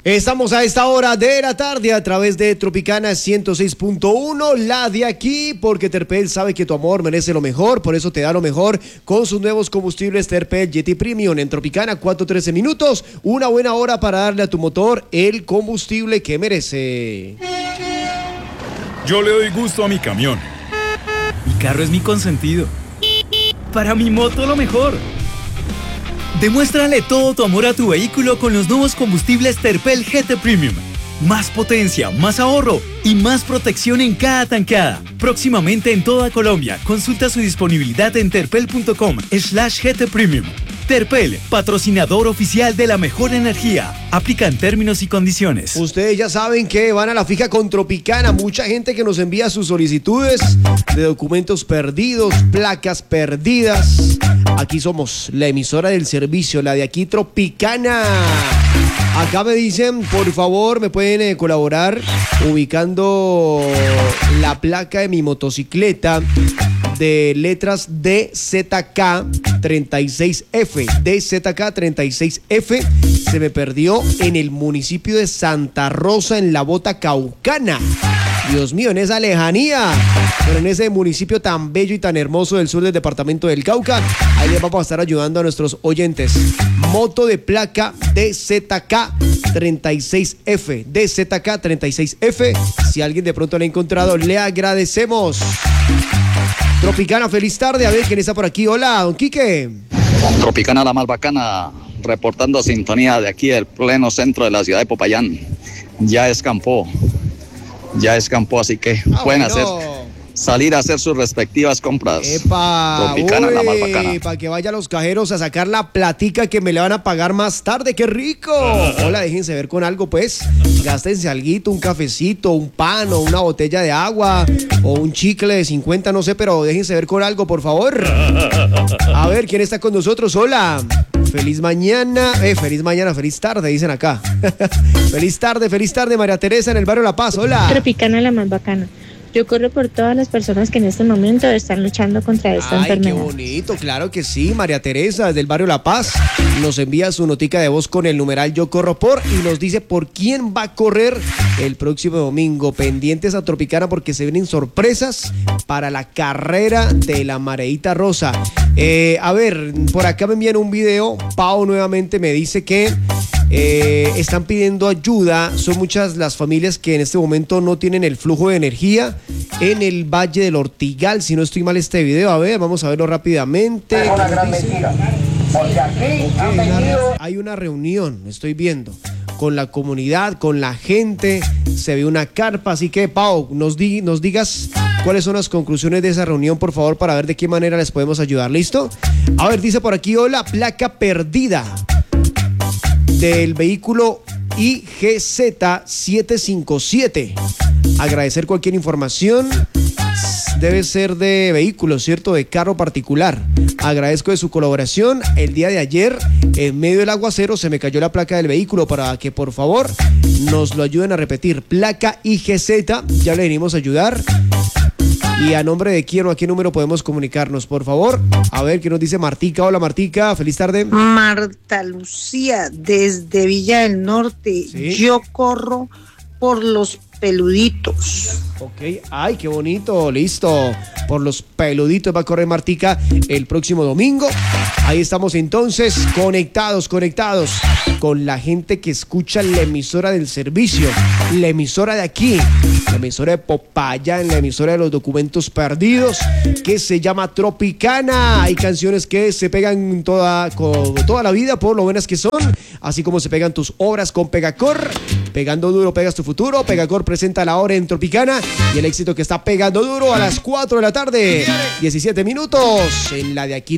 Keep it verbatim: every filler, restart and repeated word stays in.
Estamos a esta hora de la tarde a través de Tropicana ciento seis punto uno, la de aquí, porque Terpel sabe que tu amor merece lo mejor, por eso te da lo mejor con sus nuevos combustibles Terpel Yeti Premium. En Tropicana, cuatro trece minutos, una buena hora para darle a tu motor el combustible que merece. Yo le doy gusto a mi camión. Mi carro es mi consentido. Para mi moto lo mejor. Demuéstrale todo tu amor a tu vehículo con los nuevos combustibles Terpel G T Premium. Más potencia, más ahorro y más protección en cada tanqueada. Próximamente en toda Colombia. Consulta su disponibilidad en terpel.com slash GT Premium. Terpel, patrocinador oficial de la mejor energía. Aplican términos y condiciones. Ustedes ya saben que van a la fija con Tropicana. Mucha gente que nos envía sus solicitudes de documentos perdidos, placas perdidas. Aquí somos la emisora del servicio, la de aquí Tropicana. Acá me dicen, por favor, me pueden eh, colaborar ubicando la placa de mi motocicleta de letras D Z K treinta y seis F. D Z K treinta y seis F se me perdió en el municipio de Santa Rosa, en la Bota Caucana. Dios mío, en esa lejanía, pero en ese municipio tan bello y tan hermoso del sur del departamento del Cauca. Ahí les vamos a estar ayudando a nuestros oyentes. Moto de placa D Z K treinta y seis F. D Z K treinta y seis F. Si alguien de pronto lo ha encontrado, le agradecemos. Tropicana, feliz tarde. A ver quién está por aquí. Hola, don Quique. Tropicana, la más bacana, reportando sintonía de aquí del pleno centro de la ciudad de Popayán. Ya escampó, ya escampó, así que ah, pueden bueno. hacer, salir a hacer sus respectivas compras. Epa, Tropicana, uy, la más bacana. Para que vaya a los cajeros a sacar la platica que me le van a pagar más tarde. ¡Qué rico! Hola, déjense ver con algo, pues. Gástense alguito, un cafecito, un pan o una botella de agua o un chicle de cincuenta, no sé, pero déjense ver con algo, por favor. A ver, ¿quién está con nosotros? Hola. Feliz mañana, eh, feliz mañana, feliz tarde, dicen acá. Feliz tarde, feliz tarde, María Teresa en el barrio La Paz. Hola. Tropicana, la más bacana. Yo corro por todas las personas que en este momento están luchando contra esta Ay, enfermedad. Qué bonito, claro que sí. María Teresa, desde el barrio La Paz, nos envía su notica de voz con el numeral Yo Corro Por y nos dice por quién va a correr el próximo domingo. Pendientes a Tropicana porque se vienen sorpresas para la carrera de la Mareita Rosa. Eh, a ver, por acá me envían un video. Pau nuevamente me dice que eh, están pidiendo ayuda. Son muchas las familias que en este momento no tienen el flujo de energía en el Valle del Ortigal, si no estoy mal este video. A ver, vamos a verlo rápidamente. Es una gran mentira, porque aquí okay, han una, venido... hay una reunión, estoy viendo, con la comunidad, con la gente, se ve una carpa, así que Pau, nos, di, nos digas cuáles son las conclusiones de esa reunión, por favor, para ver de qué manera les podemos ayudar, ¿listo? A ver, dice por aquí, hola, placa perdida del vehículo I G Z siete cinco siete. Agradecer cualquier información. Debe ser de vehículo, ¿cierto? De carro particular. Agradezco de su colaboración. El día de ayer, en medio del aguacero, se me cayó la placa del vehículo para que, por favor, nos lo ayuden a repetir. Placa I G Z, ya le venimos a ayudar. ¿Y a nombre de quién o a qué número podemos comunicarnos, por favor? A ver, ¿qué nos dice Martica? Hola, Martica, feliz tarde. Marta Lucía, desde Villa del Norte. ¿Sí? Yo corro por los peluditos. Ok, ay, qué bonito, listo. Por los peluditos va a correr Martica el próximo domingo. Ahí estamos entonces, conectados, conectados con la gente que escucha la emisora del servicio, la emisora de aquí, la emisora de Popayán, la emisora de los documentos perdidos, que se llama Tropicana. Hay canciones que se pegan toda, con, toda la vida por lo buenas que son, así como se pegan tus obras con Pegacor. Pegando duro, pegas tu futuro. Pegacor presenta la hora en Tropicana y el éxito que está pegando duro a las cuatro de la tarde, diecisiete minutos en la de aquí.